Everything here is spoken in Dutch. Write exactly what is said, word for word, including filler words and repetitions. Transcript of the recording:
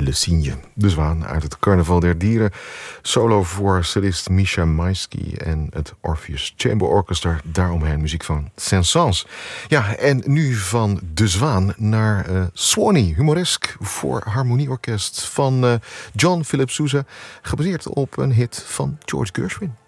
Le Cygne, de zwaan uit het Carnaval der Dieren. Solo voor cellist Misha Maisky en het Orpheus Chamber Orchestra. Daaromheen muziek van Saint-Saëns. Ja, en nu van De Zwaan naar uh, Swanee, humoresk voor harmonieorkest van uh, John Philip Sousa. Gebaseerd op een hit van George Gershwin.